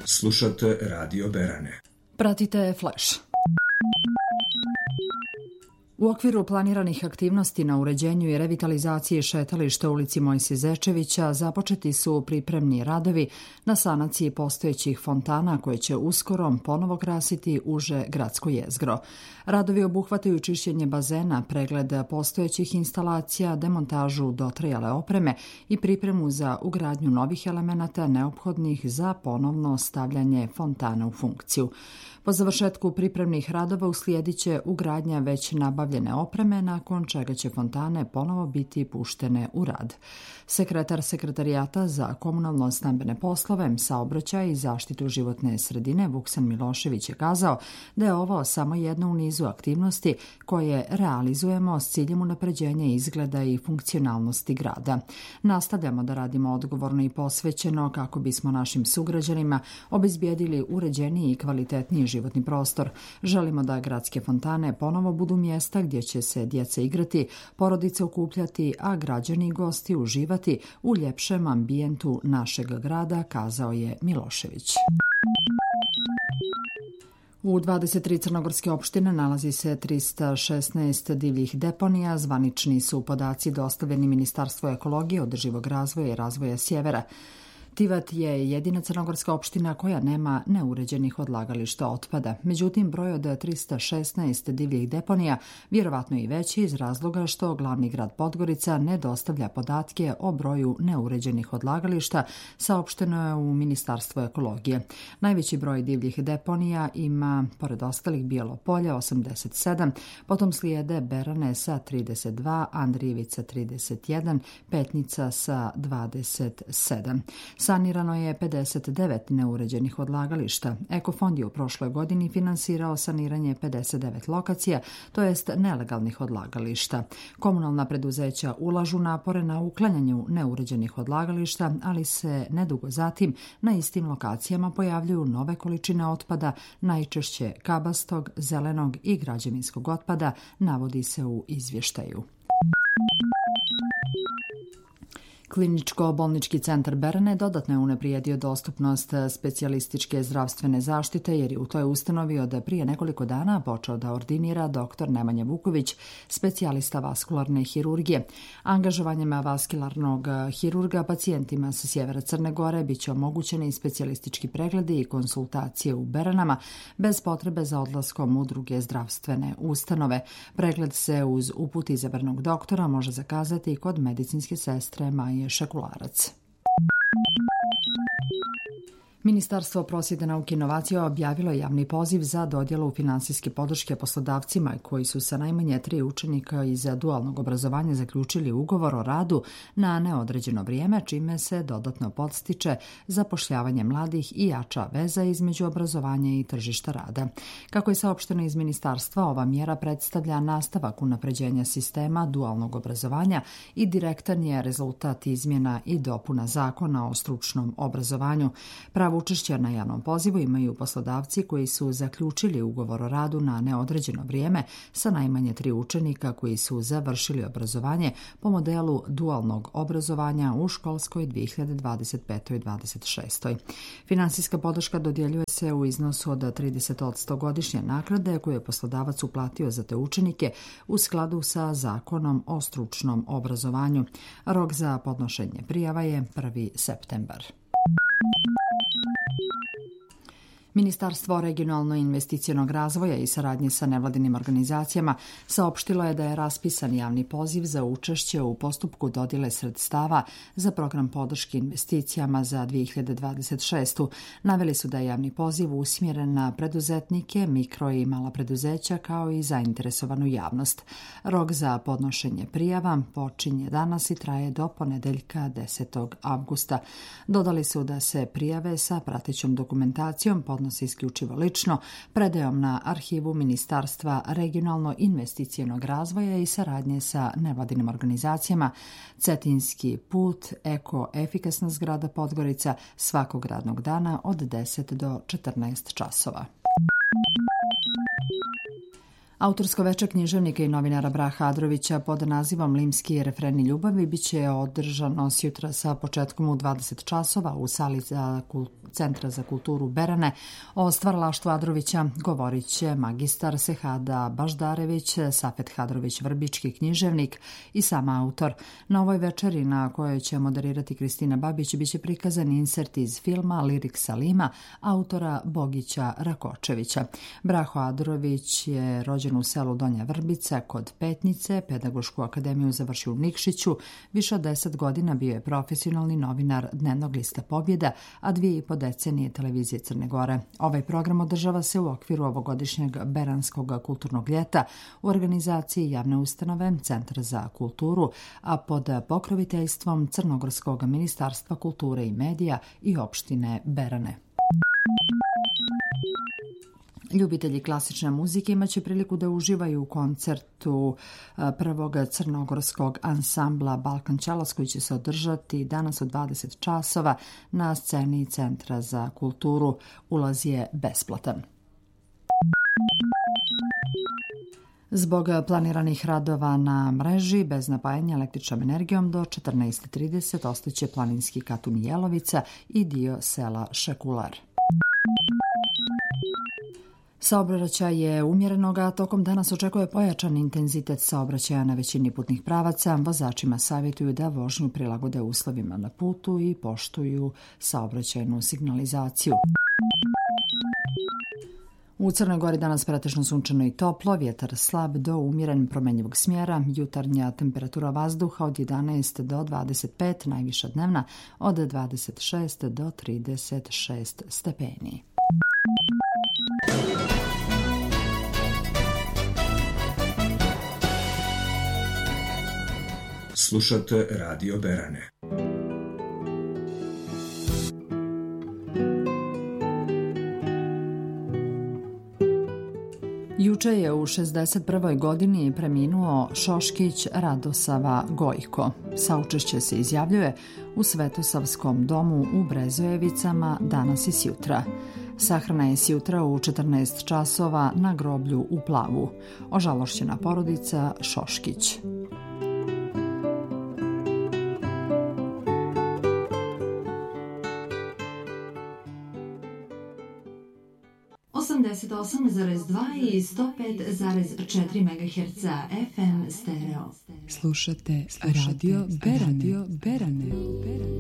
Slušate Radio Berane. Pratite Flash. U okviru planiranih aktivnosti na uređenju i revitalizaciji šetališta u ulici Mojsije Zečevića započeti su pripremni radovi na sanaciji postojećih fontana koje će uskoro ponovo krasiti uže gradsko jezgro. Radovi obuhvataju čišćenje bazena, pregled postojećih instalacija, demontažu dotrajale opreme i pripremu za ugradnju novih elemenata neophodnih za ponovno stavljanje fontana u funkciju. Po završetku pripremnih radova uslijedit će ugradnja već nabavljene opreme, nakon čega će fontane ponovo biti puštene u rad. Sekretar Sekretarijata za komunalno-stambene poslove, saobraćaj i zaštitu životne sredine Vuksan Milošević je kazao da je ovo samo jedno u nizu aktivnosti koje realizujemo s ciljem unapređenja izgleda i funkcionalnosti grada. Nastavljamo da radimo odgovorno i posvećeno kako bismo našim sugrađanima obezbijedili uređeniji i kvalitetniji životni prostor. Želimo da gradske fontane ponovo budu mjesta gdje će se djeca igrati, porodice okupljati, a građani i gosti uživati u ljepšem ambijentu našeg grada, kazao je Milošević. U 23 crnogorske opštine nalazi se 316 divljih deponija. Zvanični su podaci dostavljeni Ministarstvu ekologije, održivog razvoja i razvoja sjevera. Tivat je jedina crnogorska opština koja nema neuređenih odlagališta otpada. Međutim, broj od 316 divljih deponija vjerovatno i veći iz razloga što glavni grad Podgorica ne dostavlja podatke o broju neuređenih odlagališta, saopšteno je u Ministarstvu ekologije. Najveći broj divljih deponija ima, pored ostalih, Bijelo Polje 87, potom slijede Berane sa 32, Andrijevica 31, Petnica sa 27. Sanirano je 59 neuređenih odlagališta. Ekofond je u prošloj godini finansirao saniranje 59 lokacija, to jest nelegalnih odlagališta. Komunalna preduzeća ulažu napore na uklanjanju neuređenih odlagališta, ali se nedugo zatim na istim lokacijama pojavljuju nove količine otpada, najčešće kabastog, zelenog i građevinskog otpada, navodi se u izvještaju. Kliničko-bolnički centar Berane dodatno je unaprijedio dostupnost specijalističke zdravstvene zaštite jer je u toj ustanovi od prije nekoliko dana počeo da ordinira dr. Nemanja Vuković, specijalista vaskularne hirurgije. Angažovanjem vaskularnog hirurga pacijentima sa sjevera Crne Gore biće omogućeni i specijalistički pregledi i konsultacije u Beranama bez potrebe za odlaskom u druge zdravstvene ustanove. Pregled se uz uput izabranog doktora može zakazati i kod medicinske sestre Maje Šekularac. Ministarstvo prosvjete, nauke i inovacija objavilo javni poziv za dodjelu finansijske podrške poslodavcima koji su sa najmanje 3 učenika iz dualnog obrazovanja zaključili ugovor o radu na neodređeno vrijeme, čime se dodatno podstiče zapošljavanje mladih i jača veza između obrazovanja i tržišta rada. Kako je saopšteno iz ministarstva, ova mjera predstavlja nastavak unapređenja sistema dualnog obrazovanja i direktan je rezultat izmjena i dopuna Zakona o stručnom obrazovanju. Učešća na javnom pozivu imaju poslodavci koji su zaključili ugovor o radu na neodređeno vrijeme sa najmanje 3 učenika koji su završili obrazovanje po modelu dualnog obrazovanja u školskoj 2025-26. Finansijska podrška dodjeljuje se u iznosu od 30% godišnje naknade koju je poslodavac uplatio za te učenike u skladu sa Zakonom o stručnom obrazovanju. Rok za podnošenje prijava je 1. septembar. Ministarstvo regionalno-investicionog razvoja i saradnje sa nevladinim organizacijama saopštilo je da je raspisan javni poziv za učešće u postupku dodjele sredstava za program podrške investicijama za 2026. Naveli su da je javni poziv usmjeren na preduzetnike, mikro i mala preduzeća kao i zainteresovanu javnost. Rok za podnošenje prijava počinje danas i traje do ponedeljka 10. avgusta. Dodali su da se prijave sa pratećom dokumentacijom podnose isključivo lično, predajom na arhivu Ministarstva regionalno-investicionog razvoja i saradnje sa nevladinim organizacijama Cetinski put, Eko-efikasna zgrada Podgorica, svakog radnog dana od 10 do 14 časova. Autorsko veče književnika i novinara Braha Adrovića pod nazivom Limski refreni ljubavi biće održano sjutra sa početkom u 20 časova u sali Centra za kulturu Berane. O stvaralaštvu Adrovića govorit će magistar Sehada Baždarević, Safet Hadrović Vrbički književnik i sam autor. Na ovoj večeri na kojoj će moderirati Kristina Babić biće prikazan insert iz filma Lirik Salima autora Bogića Rakočevića. Braho Adrović je rođen u selu Donja Vrbica kod Petnice, pedagošku akademiju završio u Nikšiću, više od 10 godina bio je profesionalni novinar Dnevnog lista Pobjeda, a 2,5 decenije televizije Crne Gore. Ovaj program održava se u okviru ovogodišnjeg Beranskog kulturnog ljeta u organizaciji javne ustanove Centar za kulturu, a pod pokroviteljstvom Crnogorskog ministarstva kulture i medija i opštine Berane. Ljubitelji klasične muzike imaće priliku da uživaju u koncertu prvog crnogorskog ansambla Balkan Čelos koji će se održati danas u 20 časova na sceni Centra za kulturu. Ulaz je besplatan. Zbog planiranih radova na mreži bez napajanja električnom energijom do 14:30 ostaće planinski Katun Jelovica i dio sela Šekular. Saobraćaj je umjerenog, a tokom danas očekuje pojačan intenzitet saobraćaja na većini putnih pravaca. Vozačima savjetuju da vožnju prilagode uslovima na putu i poštuju saobraćajnu signalizaciju. U Crnoj Gori danas pretežno sunčano i toplo, vjetar slab do umjeren promenjivog smjera, jutarnja temperatura vazduha od 11 do 25, najviša dnevna od 26 do 36 stepeni. Slušate Radio Berane. Juče je u 61. godini preminuo Šoškić Radosava Gojko. Saučešće se izjavljuje u Svetosavskom domu u Brezojevicama danas i sjutra. Sahrana je sjutra u 14 časova na groblju u Plavu. Ožalošćena porodica Šoškić. ...88,2 i 105,4 MHz FM stereo. Slušate Radio Berane.